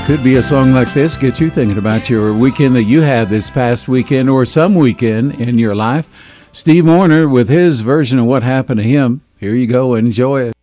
could be a song like this get you thinking about your weekend that you had this past weekend or some weekend in your life. Steve Wariner with his version of what happened to him. Here you go. Enjoy it.